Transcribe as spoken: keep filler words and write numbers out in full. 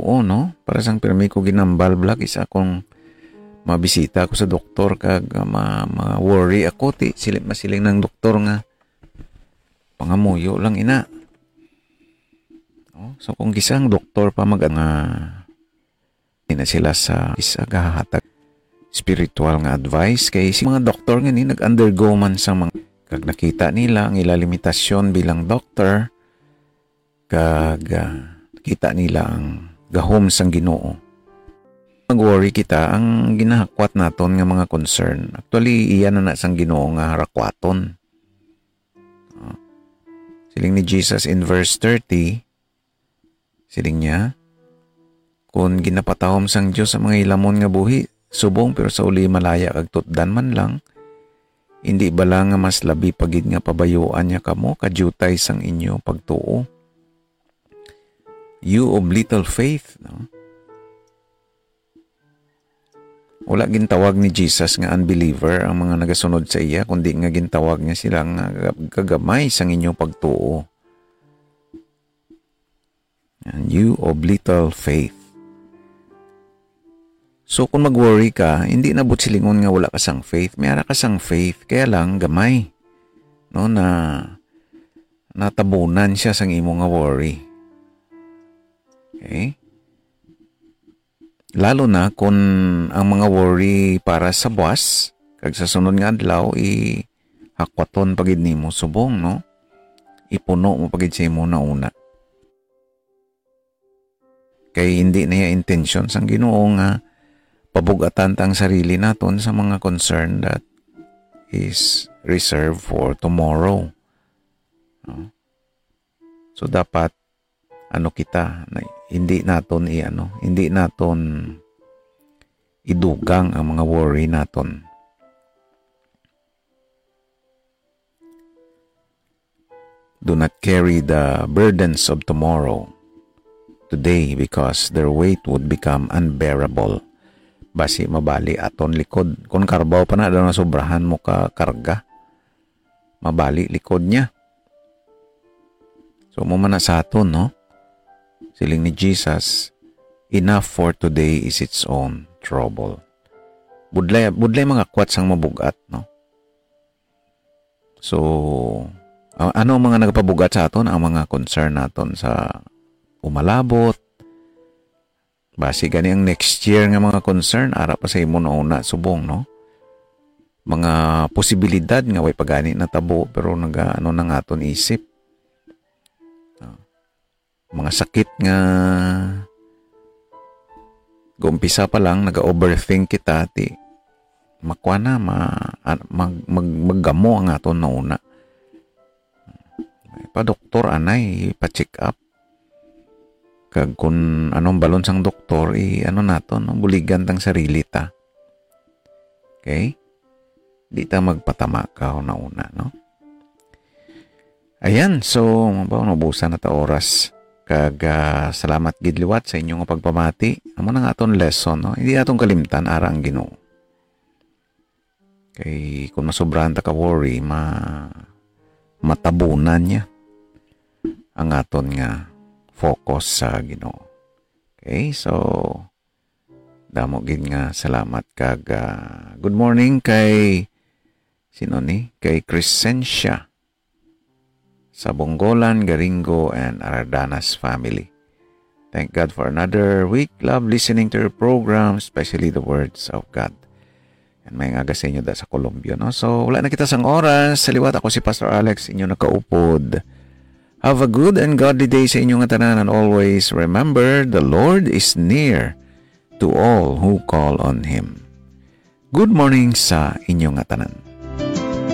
Ginoo, no? Para sang pirmi ko ginambal black isa akong mabisita ako sa doktor kag uh, ma, ma worry ako ti siling masiling ng doktor nga pangamuyo lang ina. Oh, so kung gisang doktor pa mag nga uh, na sila sa isa gahatag spiritual nga advice kay si mga doktor nga ni nag-undergo man sa mga kag nakita nila ang ila limitasyon bilang doktor kag uh, kita nila ang gahom sang Ginoo. Mag-worry kita ang ginahakwat naton nga mga concern. Actually, iyan na na sang Ginoo nga harakwaton. Uh, siling ni Jesus in verse thirty, siling niya, kung ginapatahom sang Diyos sa mga ilamon nga buhi, subong pero sa uli malaya kag tutdan man lang, hindi bala nga mas labi pagid nga pabayuan niya kamo kadyutay sang inyo pagtuo. You of little faith, no? Wala gintawag ni Jesus nga unbeliever ang mga nagasunod sa iya, kundi nga gintawag niya sila nga kagamay sang inyo pagtuo. And you of little faith. So kung mag-worry ka, hindi na but silingon nga wala ka sang faith, mayara ka sang faith, kaya lang gamay. No, na natabunan siya sang imo nga worry. Okay? Lalo na kung ang mga worry para sa buwas, kag sa sunod nga adlaw, i hakwaton pagid nimo subong, no? Ipuno mo pagid sa imo na una. Kay hindi na ya intention sang Ginoo nga pabugatan tang sarili naton sa mga concern that is reserved for tomorrow. No? So dapat ano kita, hindi naton i ano, hindi naton idugang ang mga worry naton. Do not carry the burdens of tomorrow today because their weight would become unbearable. Basi mabali aton likod. Kung karbaw pa na daw na sobrahan mo ka karga, mabali likod niya. So mo man na sa aton, no? Siling ni Jesus, enough for today is its own trouble. Budlay, budlay mga kwat sang mabugat, no? So, ano ang mga nagpabugat sa aton? Ang mga concern naton sa umalabot. Basi gani ang next year nga mga concern, ara pa sa imo na una, subong, no? Mga posibilidad nga way pagani na tabo, pero naga, ano nang aton isip. Mga sakit nga gumpisa pa lang naga-overthink kita ti makwa na ma, mag, mag, maggamo ang aton na una. Pa doktor anay pa-check up. Kag kung anong balon sang doktor i ano naton no, buligan tang sarili ta. Okay? Di ta magpatama ka na una, no? Ayan, so mabaw nabusan na ta oras. Kag uh, salamat gid liwat sa inyong pagpamati. Amo na nga aton lesson, no? Hindi atong kalimtan ara ang Ginoo. Kay kung masobrahan ta ka worry, ma matabunan niya ang aton nga focus sa Ginoo. Okay, so damo gid nga salamat kag uh, good morning kay sino ni? Kay Crescencia sa Bonggolan, Garingo, and Ardanas family. Thank God for another week. Love listening to your program, especially the words of God. And may nga sa inyo da sa Colombia, no? So, wala na kita sang oras. Sa liwat, ako si Pastor Alex, inyo nakaupod. Have a good and godly day sa inyong tanan, and always remember, the Lord is near to all who call on Him. Good morning sa inyong tanan.